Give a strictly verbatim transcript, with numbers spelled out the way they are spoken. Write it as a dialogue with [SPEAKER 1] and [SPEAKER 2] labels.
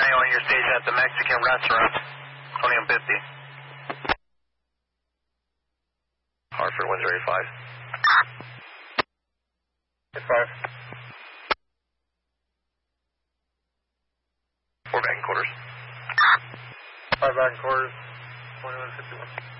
[SPEAKER 1] on your station at the Mexican restaurant, twenty and fifty. Hartford one zero eight five. eight five. Four back and quarters. Five back and quarters, twenty-one fifty-one.